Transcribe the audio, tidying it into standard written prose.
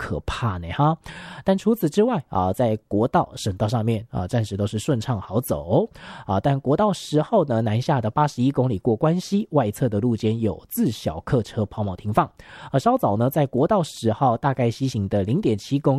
可怕呢哈。但除此之外在国道、省道上面暂时都是顺畅好走但国道10号呢南下的81公里过关西外侧的路肩有自小客车抛锚停放稍早呢在国道10号大概西行的0.7公里